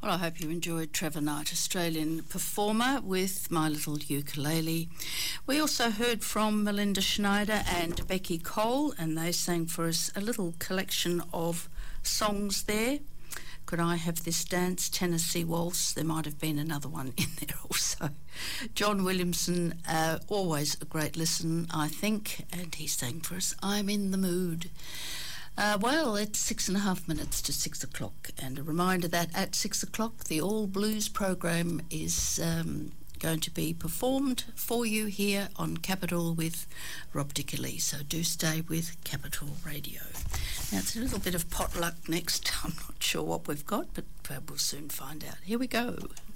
Well, I hope you enjoyed Trevor Knight, Australian performer with My Little Ukulele. We also heard from Melinda Schneider and Becky Cole, and they sang for us a little collection of songs there. Could I Have This Dance, Tennessee Waltz? There might have been another one in there also. John Williamson, always a great listen, I think, and he sang for us, I'm in the Mood. Well, it's 6.5 minutes to 6 o'clock, and a reminder that at 6 o'clock the All Blues program is going to be performed for you here on Capital with Rob Dickerley, so do stay with Capital Radio. Now, it's a little bit of potluck next. I'm not sure what we've got, but we'll soon find out. Here we go.